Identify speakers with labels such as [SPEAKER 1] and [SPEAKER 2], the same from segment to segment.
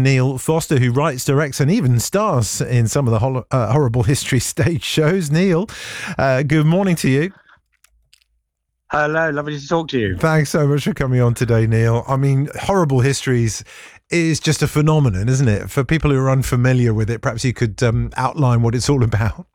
[SPEAKER 1] Neil Foster, who writes, directs, and even stars in some of the Horrible History stage shows. Neil, good morning to you.
[SPEAKER 2] Hello, lovely to talk to you.
[SPEAKER 1] Thanks so much for coming on today, Neil. I mean, Horrible Histories is just a phenomenon, isn't it? For people who are unfamiliar with it, perhaps you could outline what it's all about.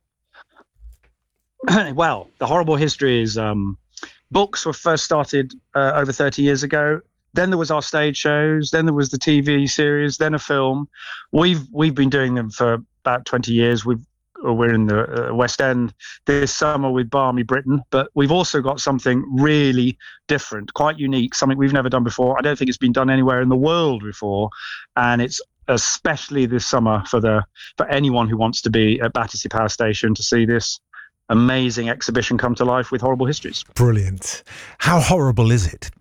[SPEAKER 2] Well, the Horrible Histories books were first started over 30 years ago. Then there was our stage shows. Then there was the TV series. Then a film. We've been doing them for about 20 years. We're in the West End this summer with Balmy Britain, but we've also got something really different, quite unique, something we've never done before. I don't think it's been done anywhere in the world before, and it's especially this summer for anyone who wants to be at Battersea Power Station to see this amazing exhibition come to life with Horrible Histories.
[SPEAKER 1] Brilliant. How horrible is it?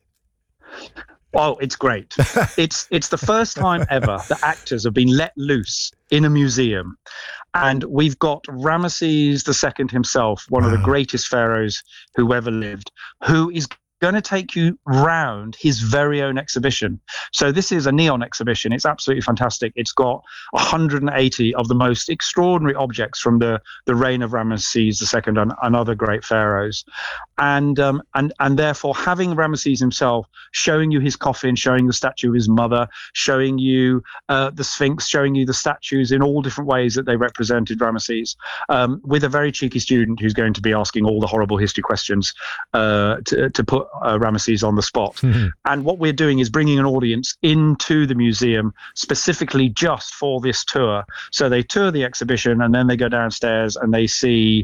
[SPEAKER 2] Oh, it's great. It's the first time ever that actors have been let loose in a museum. And we've got Ramesses II himself, one of the greatest pharaohs who ever lived, who is going to take you round his very own exhibition. So this is a neon exhibition. It's absolutely fantastic. It's got 180 of the most extraordinary objects from the reign of Ramesses II and other great pharaohs. And therefore having Ramesses himself showing you his coffin, showing the statue of his mother, showing you the Sphinx, showing you the statues in all different ways that they represented Ramesses, with a very cheeky student who's going to be asking all the horrible history questions to put Ramesses on the spot. Mm-hmm. And what we're doing is bringing an audience into the museum specifically just for this tour. So they tour the exhibition and then they go downstairs and they see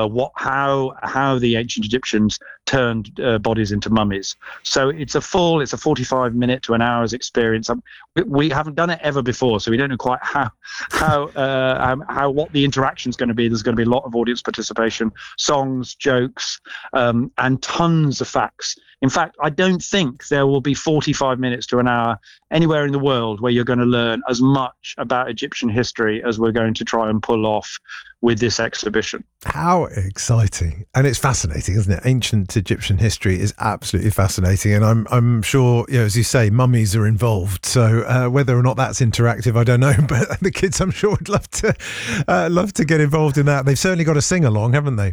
[SPEAKER 2] how the ancient Egyptians turned bodies into mummies. So it's a 45 minute to an hour's experience. We haven't done it ever before, so we don't know quite how what the interaction is going to be. There's going to be a lot of audience participation, songs, jokes, and tons of facts. In fact, I don't think there will be 45 minutes to an hour anywhere in the world where you're going to learn as much about Egyptian history as we're going to try and pull off with this exhibition.
[SPEAKER 1] How exciting. And it's fascinating, isn't it? Ancient Egyptian history is absolutely fascinating. And I'm sure, as you say, mummies are involved. So whether or not that's interactive, I don't know. But the kids, I'm sure, would love to get involved in that. They've certainly got a sing-along, haven't they?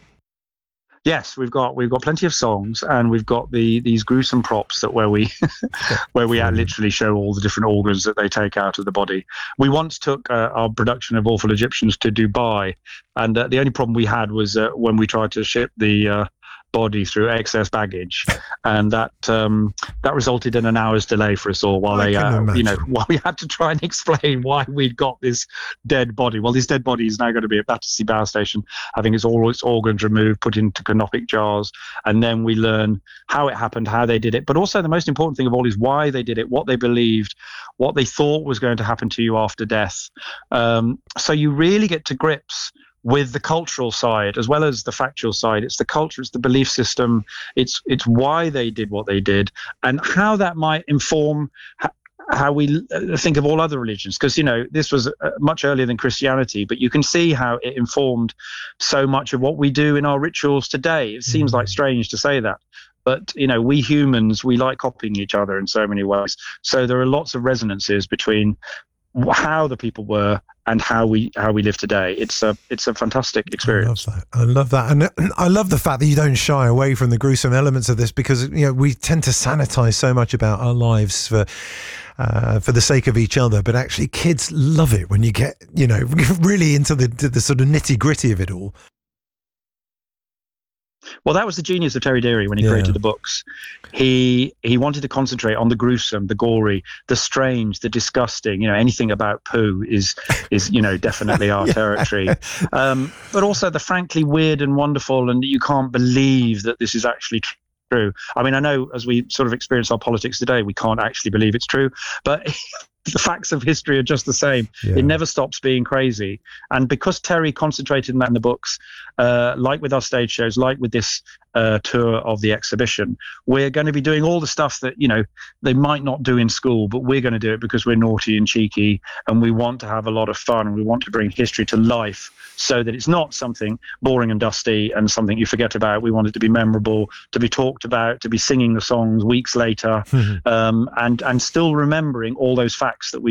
[SPEAKER 2] Yes, we've got plenty of songs, and we've got these gruesome props where we literally show all the different organs that they take out of the body. We once took our production of Awful Egyptians to Dubai, and the only problem we had was when we tried to ship the body through excess baggage, and that resulted in an hour's delay for us all while while we had to try and explain why we'd got this dead body. Well, this dead body is now going to be at Battersea Power Station, having all its organs removed, put into canopic jars, and then we learn how it happened, how they did it, but also the most important thing of all is why they did it, what they believed, what they thought was going to happen to you after death. So you really get to grips with the cultural side as well as the factual side. It's the culture, it's the belief system, it's why they did what they did, and how that might inform how we think of all other religions. Because, this was much earlier than Christianity, but you can see how it informed so much of what we do in our rituals today. It seems like strange to say that, but we humans, we like copying each other in so many ways. So there are lots of resonances between how the people were and how we live today. It's a fantastic experience.
[SPEAKER 1] I love that. And I love the fact that you don't shy away from the gruesome elements of this, because we tend to sanitize so much about our lives for the sake of each other, but actually kids love it when you get really into the sort of nitty-gritty of it all.
[SPEAKER 2] Well, that was the genius of Terry Deary when he created the books. He wanted to concentrate on the gruesome, the gory, the strange, the disgusting. Anything about poo is definitely our territory. But also the frankly weird and wonderful, and you can't believe that this is actually true. I mean, I know as we sort of experience our politics today, we can't actually believe it's true, but the facts of history are just the same. Yeah. It never stops being crazy. And because Terry concentrated on that in the books, like with our stage shows, like with this tour of the exhibition, we're going to be doing all the stuff that, they might not do in school, but we're going to do it because we're naughty and cheeky, and we want to have a lot of fun, and we want to bring history to life so that it's not something boring and dusty and something you forget about. We want it to be memorable, to be talked about, to be singing the songs weeks later, and still remembering all those facts that we've